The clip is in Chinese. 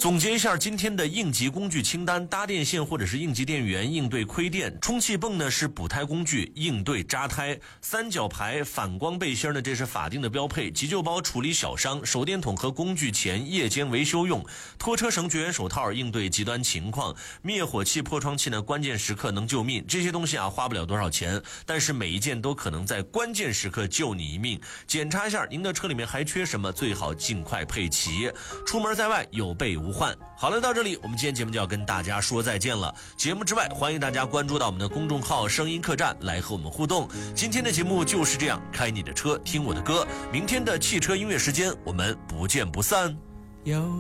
总结一下今天的应急工具清单：搭电线或者是应急电源应对亏电；充气泵呢是补胎工具应对扎胎；三角牌反光背心呢这是法定的标配；急救包处理小伤；手电筒和工具前夜间维修用；拖车绳绝缘手套应对极端情况；灭火器破窗器呢关键时刻能救命。这些东西啊花不了多少钱，但是每一件都可能在关键时刻救你一命。检查一下您的车里面还缺什么，最好尽快配齐，出门在外有备无患。好了，到这里我们今天节目就要跟大家说再见了。节目之外，欢迎大家关注到我们的公众号声音客栈来和我们互动。今天的节目就是这样，开你的车听我的歌，明天的汽车音乐时间我们不见不散。